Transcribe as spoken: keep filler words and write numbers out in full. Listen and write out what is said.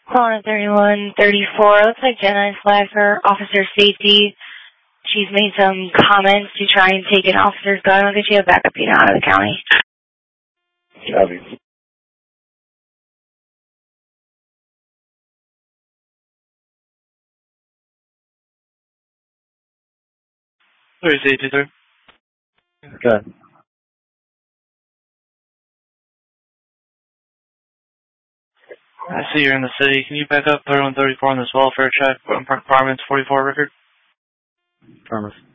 Calling thirty-one thirty-four. Looks like Jenna is flagged for officer safety. She's made some comments to try and take an officer's gun. I'll get you a backup unit out of the county. Copy. Where is safety, sir? Okay. I see you're in the city. Can you back up thirty-one thirty-four on this welfare check? Requirements forty-four record? Promise.